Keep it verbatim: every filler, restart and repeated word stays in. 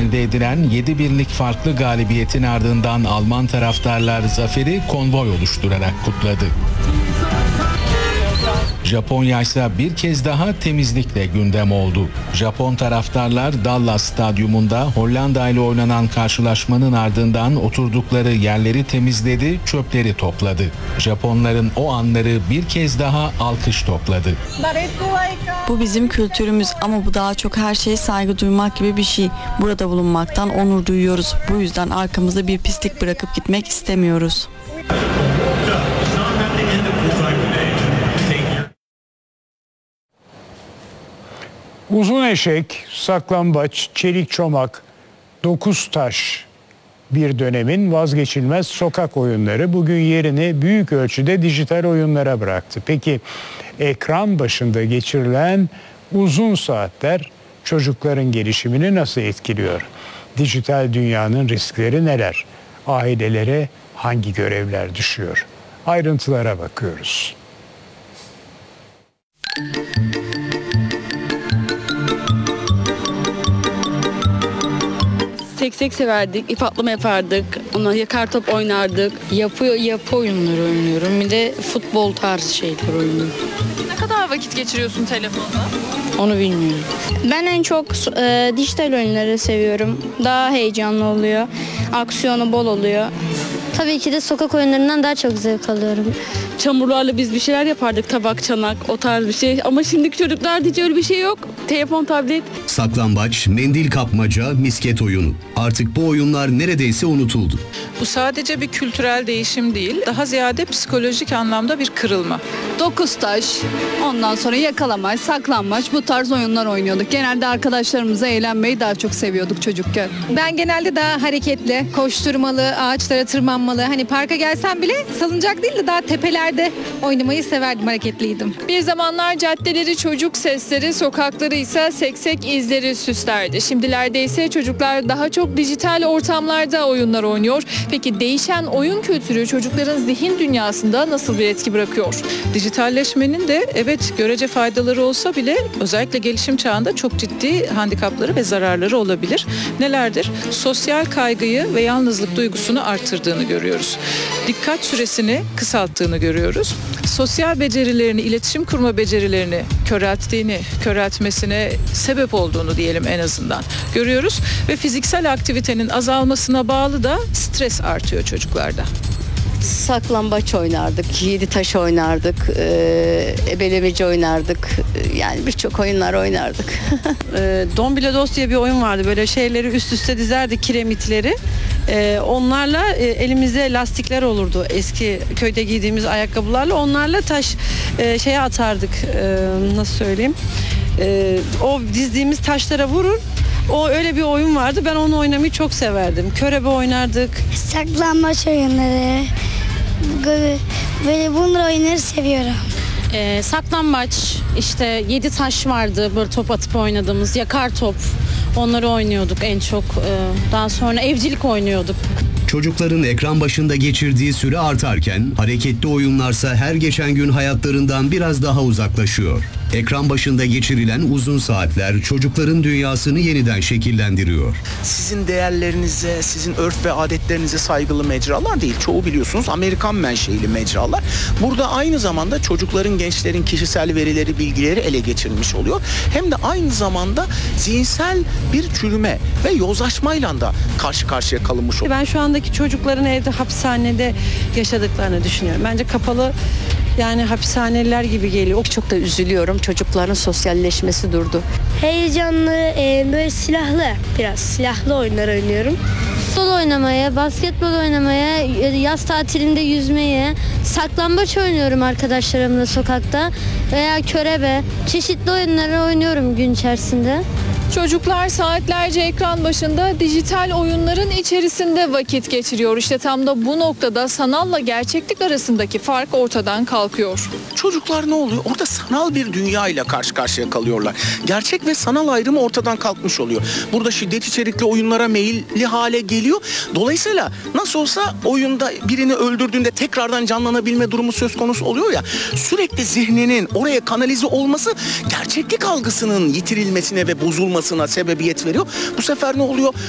elde edilen yedi birlik farklı galibiyetin ardından Alman taraftarlar zaferi konvoy oluşturarak kutladı. Japonya ise bir kez daha temizlikle gündem oldu. Japon taraftarlar Dallas Stadyumunda Hollanda ile oynanan karşılaşmanın ardından oturdukları yerleri temizledi, çöpleri topladı. Japonların o anları bir kez daha alkış topladı. Bu bizim kültürümüz ama bu daha çok her şeye saygı duymak gibi bir şey. Burada bulunmaktan onur duyuyoruz. Bu yüzden arkamızda bir pislik bırakıp gitmek istemiyoruz. Uzun eşek, saklambaç, çelik çomak, dokuz taş bir dönemin vazgeçilmez sokak oyunları bugün yerini büyük ölçüde dijital oyunlara bıraktı. Peki ekran başında geçirilen uzun saatler çocukların gelişimini nasıl etkiliyor? Dijital dünyanın riskleri neler? Ailelere hangi görevler düşüyor? Ayrıntılara bakıyoruz. Seksek severdik, ip atlama yapardık, ondan yakar top oynardık. Yapıyor, yapı oyunları oynuyorum. Bir de futbol tarzı şeyler oynuyorum. Ne kadar vakit geçiriyorsun telefonda? Onu bilmiyorum. Ben en çok e, dijital oyunları seviyorum. Daha heyecanlı oluyor. Aksiyonu bol oluyor. Tabii ki de sokak oyunlarından daha çok zevk alıyorum. Çamurlarla biz bir şeyler yapardık, tabak, çanak, o tarz bir şey. Ama şimdiki çocuklarda hiç öyle bir şey yok. Telefon, tablet. Saklambaç, mendil kapmaca, misket oyunu. Artık bu oyunlar neredeyse unutuldu. Bu sadece bir kültürel değişim değil, daha ziyade psikolojik anlamda bir kırılma. Dokuz taş, ondan sonra yakalamaç, saklanmaç bu tarz oyunlar oynuyorduk. Genelde arkadaşlarımızla eğlenmeyi daha çok seviyorduk çocukken. Ben genelde daha hareketli, koşturmalı, ağaçlara tırmanmalı. Hani parka gelsem bile salıncak değil de daha tepelerde oynamayı severdim, hareketliydim. Bir zamanlar caddeleri çocuk sesleri, sokakları ise seksek izleri süslerdi. Şimdilerde ise çocuklar daha çok dijital ortamlarda oyunlar oynuyor. Peki değişen oyun kültürü çocukların zihin dünyasında nasıl bir etki bırakıyor? Dijitalleşmenin de evet görece faydaları olsa bile özellikle gelişim çağında çok ciddi handikapları ve zararları olabilir. Nelerdir? Sosyal kaygıyı ve yalnızlık duygusunu artırdığını görüyoruz. Dikkat süresini kısalttığını görüyoruz. Sosyal becerilerini, iletişim kurma becerilerini körelttiğini, köreltmesine sebep olduğunu diyelim en azından görüyoruz. Ve fiziksel aktivitenin azalmasına bağlı da stres artıyor çocuklarda. Saklambaç oynardık, yedi taş oynardık, e, ebelemeci oynardık. Yani birçok oyunlar oynardık. E, Dombilados diye bir oyun vardı. Böyle şeyleri üst üste dizerdik, kiremitleri. E, onlarla e, elimizde lastikler olurdu. Eski köyde giydiğimiz ayakkabılarla. Onlarla taş e, şeye atardık. E, nasıl söyleyeyim? E, o dizdiğimiz taşlara vurur. O öyle bir oyun vardı. Ben onu oynamayı çok severdim. Körebe oynardık. Saklanmaç oyunları. Böyle bunları oyunları seviyorum. E, saklambaç, işte yedi taş vardı böyle top atıp oynadığımız, yakar top. Onları oynuyorduk en çok. E, daha sonra evcilik oynuyorduk. Çocukların ekran başında geçirdiği süre artarken hareketli oyunlarsa her geçen gün hayatlarından biraz daha uzaklaşıyor. Ekran başında geçirilen uzun saatler çocukların dünyasını yeniden şekillendiriyor. Sizin değerlerinize, sizin örf ve adetlerinize saygılı mecralar değil. Çoğu biliyorsunuz Amerikan menşeili mecralar. Burada aynı zamanda çocukların, gençlerin kişisel verileri, bilgileri ele geçirilmiş oluyor. Hem de aynı zamanda zihinsel bir çürüme ve yozlaşmayla da karşı karşıya kalınmış oluyor. Ben şu andaki çocukların evde hapishanede yaşadıklarını düşünüyorum. Bence kapalı yani hapishaneler gibi geliyor. Çok da üzülüyorum. Çocukların sosyalleşmesi durdu. Heyecanlı, e, böyle silahlı, biraz silahlı oyunlar oynuyorum. Futbol oynamaya, basketbol oynamaya, yaz tatilinde yüzmeye, saklambaç oynuyorum arkadaşlarımla sokakta veya körebe. Çeşitli oyunları oynuyorum gün içerisinde. Çocuklar saatlerce ekran başında dijital oyunların içerisinde vakit geçiriyor. İşte tam da bu noktada sanalla gerçeklik arasındaki fark ortadan kalkıyor. Çocuklar ne oluyor? Orada sanal bir dünya ile karşı karşıya kalıyorlar. Gerçek ve sanal ayrımı ortadan kalkmış oluyor. Burada şiddet içerikli oyunlara meyilli hale geliyor. Dolayısıyla nasıl olsa oyunda birini öldürdüğünde tekrardan canlanabilme durumu söz konusu oluyor ya. Sürekli zihninin oraya kanalize olması gerçeklik algısının yitirilmesine ve bozulmasına sebebiyet veriyor. Bu sefer ne oluyor?